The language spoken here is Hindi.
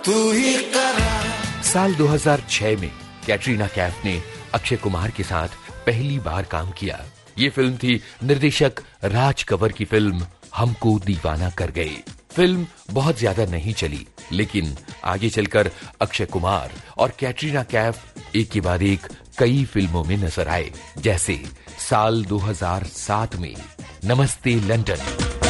तू ही करा। साल 2006 में कैटरीना कैफ ने अक्षय कुमार के साथ पहली बार काम किया। ये फिल्म थी निर्देशक राज कंवर की फिल्म हमको दीवाना कर गए। फिल्म बहुत ज्यादा नहीं चली, लेकिन आगे चलकर अक्षय कुमार और कैटरीना कैफ एक के बाद एक कई फिल्मों में नजर आए, जैसे साल 2007 में नमस्ते लंदन।